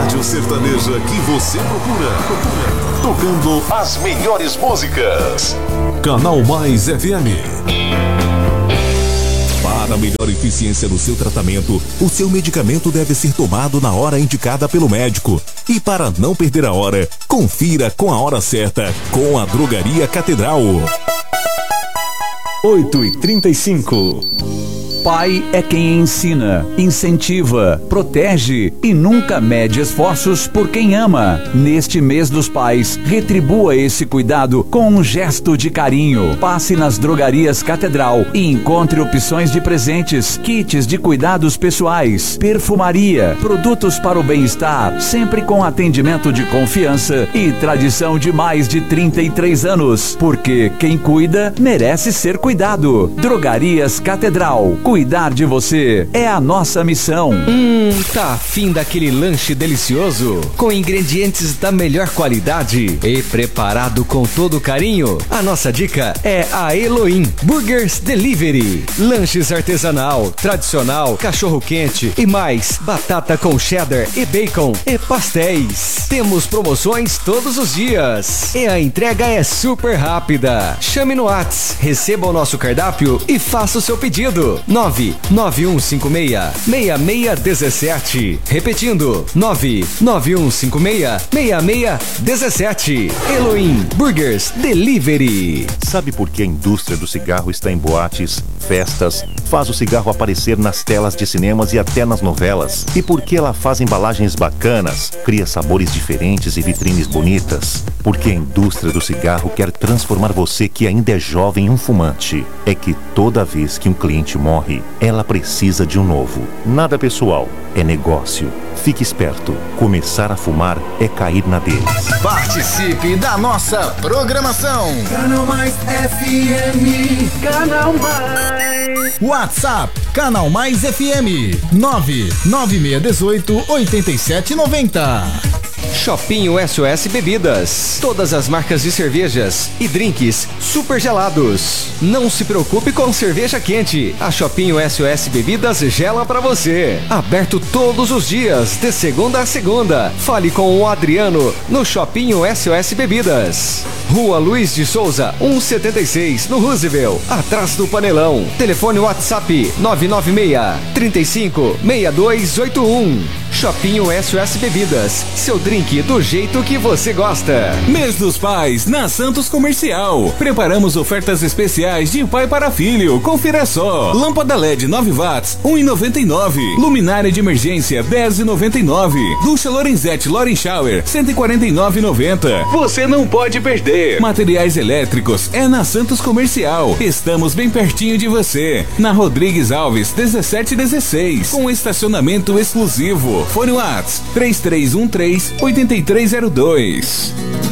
rádio sertaneja que você procura. Tocando as melhores músicas. Canal Mais FM. Para melhor eficiência no seu tratamento, o seu medicamento deve ser tomado na hora indicada pelo médico. E para não perder a hora, confira com a hora certa com a Drogaria Catedral. 8h35. Pai é quem ensina, incentiva, protege e nunca mede esforços por quem ama. Neste mês dos pais, retribua esse cuidado com um gesto de carinho. Passe nas Drogarias Catedral e encontre opções de presentes, kits de cuidados pessoais, perfumaria, produtos para o bem-estar, sempre com atendimento de confiança e tradição de mais de 33 anos. Porque quem cuida merece ser cuidado. Drogarias Catedral. Cuidar de você é a nossa missão. Tá afim daquele lanche delicioso? Com ingredientes da melhor qualidade e preparado com todo carinho? A nossa dica é a Elohim Burgers Delivery. Lanches artesanal, tradicional, cachorro quente e mais. Batata com cheddar e bacon e pastéis. Temos promoções todos os dias. E a entrega é super rápida. Chame no Whats, receba o nosso cardápio e faça o seu pedido. 99156-6617. Repetindo, 99156-6617. Elohim Burgers Delivery. Sabe por que a indústria do cigarro está em boates, festas, faz o cigarro aparecer nas telas de cinemas e até nas novelas? E por que ela faz embalagens bacanas, cria sabores diferentes e vitrines bonitas? Porque a indústria do cigarro quer transformar você que ainda é jovem em um fumante. É que toda vez que um cliente morre, ela precisa de um novo. Nada pessoal, é negócio. Fique esperto. Começar a fumar é cair na deles. Participe da nossa programação. Canal Mais FM. Canal Mais. WhatsApp Canal Mais FM 99618-8790. Shopping SOS Bebidas. Todas as marcas de cervejas e drinks super gelados. Não se preocupe com cerveja quente. A Shopping SOS Bebidas gela pra você. Aberto todos os dias, de segunda a segunda. Fale com o Adriano no Shopping SOS Bebidas. Rua Luiz de Souza, 176, no Roosevelt, atrás do Panelão. Telefone WhatsApp 996-356281. Shopping SOS Bebidas. Seu drink do jeito que você gosta. Mês dos Pais na Santos Comercial. Preparamos ofertas especiais de pai para filho. Confira só. Lâmpada LED 9 watts, 1,99. Luminária de emergência, 10,99. Ducha Lorenzetti Loren Shower, 149,90. Você não pode perder. Materiais elétricos é na Santos Comercial. Estamos bem pertinho de você. Na Rodrigues Alves, 1716. Com estacionamento exclusivo. Fone Whats 3313-8302.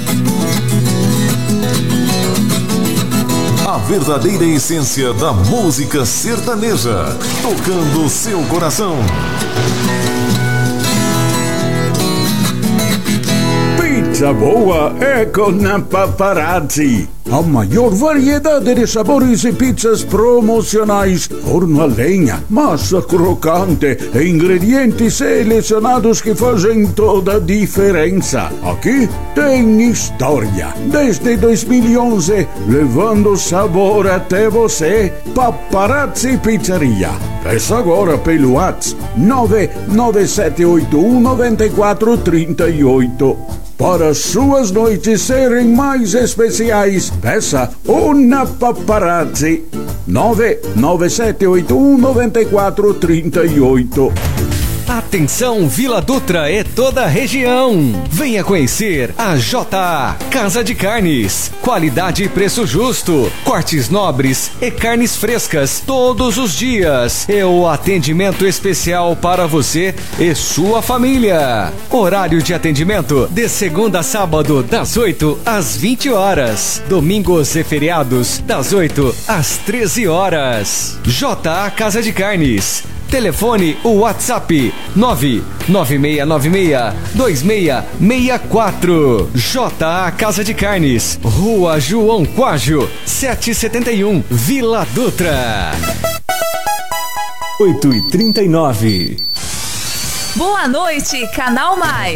A verdadeira essência da música sertaneja, tocando seu coração. Pizza boa é com a Paparazzi. A maior variedade de sabores e pizzas promocionais, forno a lenha, massa crocante e ingredientes selecionados que fazem toda a diferença. Aqui tem história. Desde 2011, levando sabor até você. Paparazzi Pizzeria. Peça agora pelo WhatsApp 997819438. Para suas noites serem mais especiais, peça uma Paparazzi 997819438. Atenção Vila Dutra e toda a região. Venha conhecer a JA Casa de Carnes. Qualidade e preço justo. Cortes nobres e carnes frescas todos os dias. E o atendimento especial para você e sua família. Horário de atendimento de segunda a sábado das 8 às 20 horas. Domingos e feriados das 8 às 13 horas. JA Casa de Carnes. Telefone o WhatsApp 996962664. JA Casa de Carnes, Rua João Quágio, 771, Vila Dutra. 8h39. Boa noite, Canal Mais.